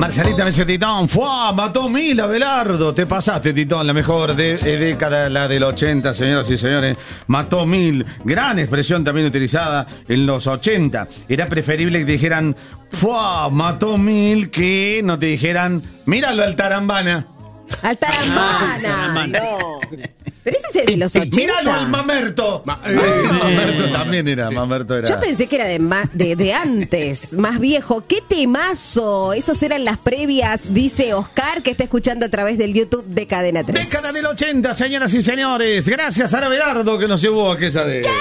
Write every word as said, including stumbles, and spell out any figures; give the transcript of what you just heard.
Marcelita me dice, Titón, ¡fua! Mató mil a Abelardo. Te pasaste, Titón, la mejor de, de década, la del ochenta, señoras y señores. Mató mil. Gran expresión también utilizada en los ochenta. Era preferible que te dijeran, ¡fua! Mató mil, que no te dijeran, míralo al Tarambana. Al Tarambana. No. Pero ese es de los ochenta. ¡Míralo al Mamerto! Ma eh, Mamerto también era, Mamerto era. Yo pensé que era de, ma de, de antes, más viejo. ¡Qué temazo! Esos eran las previas, dice Oscar, que está escuchando a través del YouTube de Cadena tres. Década del ochenta, señoras y señores. Gracias a Abelardo que nos llevó a aquella de...